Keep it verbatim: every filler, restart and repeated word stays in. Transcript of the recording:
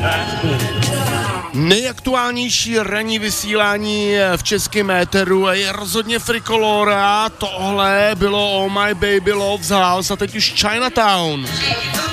Nejaktuálnější ranní vysílání v českém éteru je rozhodně Frikolora. Tohle bylo Oh My Baby Loves House a teď už Chinatown.